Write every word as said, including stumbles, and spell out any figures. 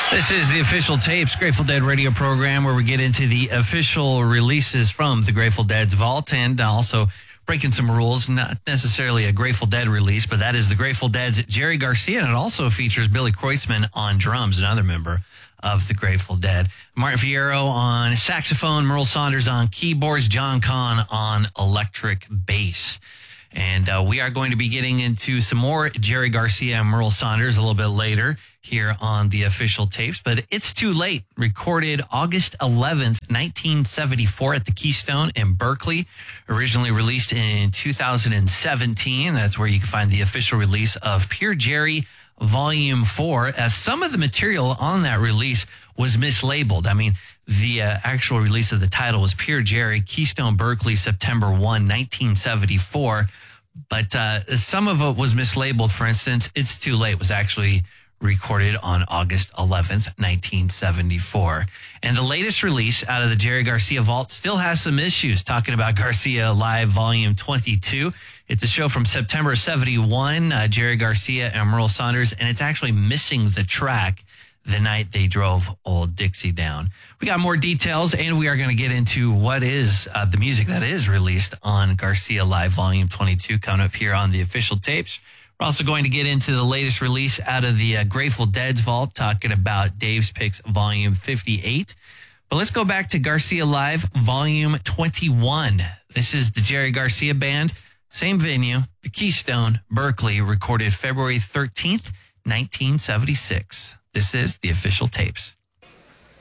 This is the Official Tapes Grateful Dead radio program where we get into the official releases from the Grateful Dead's vault and also breaking some rules, not necessarily a Grateful Dead release, but that is the Grateful Dead's Jerry Garcia, and it also features Billy Kreutzmann on drums, another member of the Grateful Dead. Martin Fierro on saxophone, Merle Saunders on keyboards, John Kahn on electric bass. And uh, we are going to be getting into some more Jerry Garcia and Merle Saunders a little bit later here on the Official Tapes. But It's Too Late, recorded August eleventh, nineteen seventy-four at the Keystone in Berkeley. Originally released in two thousand seventeen. That's where you can find the official release of Pure Jerry Volume four, as some of the material on that release was mislabeled. I mean, the uh, actual release of the title was Pure Jerry, Keystone, Berkeley, September first, nineteen seventy-four. But uh, some of it was mislabeled. For instance, It's Too Late was actually recorded on August eleventh, nineteen seventy-four. And the latest release out of the Jerry Garcia vault still has some issues, talking about Garcia Live Volume twenty-two. It's a show from September seventy-one, uh, Jerry Garcia and Merle Saunders, and it's actually missing the track The Night They Drove Old Dixie Down. We got more details, and we are going to get into what is uh, the music that is released on Garcia Live Volume twenty-two coming up here on the Official Tapes. We're also going to get into the latest release out of the uh, Grateful Dead's vault, talking about Dave's Picks Volume fifty-eight. But let's go back to Garcia Live Volume twenty-one. This is the Jerry Garcia Band, same venue, the Keystone, Berkeley, recorded February thirteenth, nineteen seventy-six. This is the Official Tapes.